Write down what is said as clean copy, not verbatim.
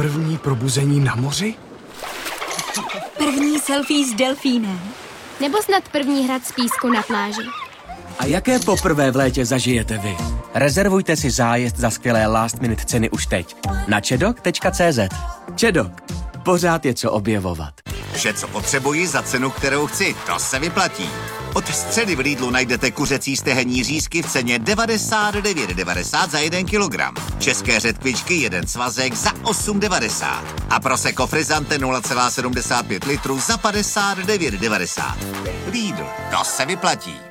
První probuzení na moři? První selfie s delfínem. Nebo snad první hrad z písku na pláži. A jaké poprvé v létě zažijete vy? Rezervujte si zájezd za skvělé last minute ceny už teď na čedok.cz. Čedok. Pořád je co objevovat. Vše, co potřebuji za cenu, kterou chci, to se vyplatí. Od středy v Lidlu najdete kuřecí stehenní řízky v ceně 99,90 za 1 kilogram. České řetkvičky 1 svazek za 8,90. A Prosecco Frizzante 0,75 litru za 59,90. Lidl, to se vyplatí.